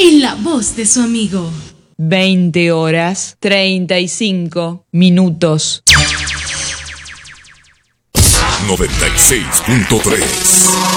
en la voz de su amigo. 20 horas 35 minutos. 96.3